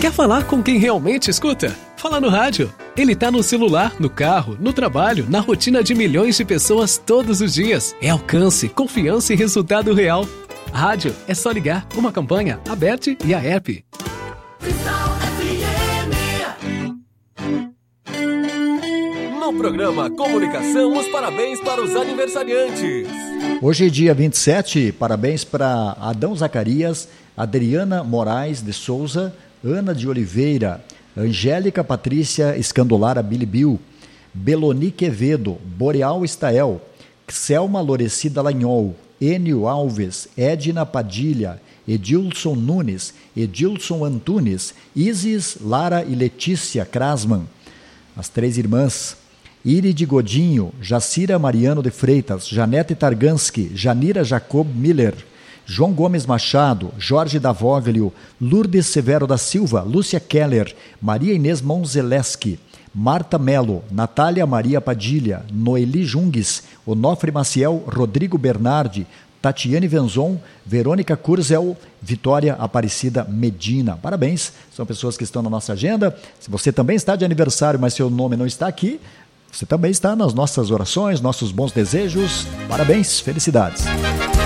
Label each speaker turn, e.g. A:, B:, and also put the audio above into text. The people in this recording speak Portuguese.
A: Quer falar com quem realmente escuta? Fala no rádio. Ele tá no celular, no carro, no trabalho, na rotina de milhões de pessoas todos os dias. É alcance, confiança e resultado real. Rádio é só ligar. Uma campanha, a Bet e a app. No programa Comunicação, os parabéns para os aniversariantes.
B: Hoje é dia 27, parabéns para Adão Zacarias, Adriana Moraes de Souza, Ana de Oliveira, Angélica Patrícia Escandolara Bilibil, Beloni Quevedo, Boreal Estael, Selma Lorecida Lanhol, Enio Alves, Edna Padilha, Edilson Nunes, Edilson Antunes, Isis, Lara e Letícia Krasman, as três irmãs, Iride Godinho, Jacira Mariano de Freitas, Janete Targanski, Janira Jacob Miller, João Gomes Machado, Jorge Davoglio, Lourdes Severo da Silva, Lúcia Keller, Maria Inês Monzeleski, Marta Melo, Natália Maria Padilha, Noeli Jungues, Onofre Maciel, Rodrigo Bernardi, Tatiane Venzon, Verônica Curzel, Vitória Aparecida Medina. Parabéns, são pessoas que estão na nossa agenda. Se você também está de aniversário, mas seu nome não está aqui, você também está nas nossas orações, nossos bons desejos. Parabéns, felicidades.